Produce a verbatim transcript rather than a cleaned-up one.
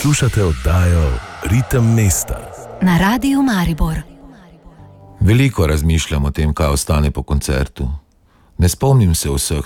Poslušate oddajo Ritem mesta na Radiu Maribor. Veliko razmišljam o tem, kaj ostane po koncertu. Ne spomnim se vseh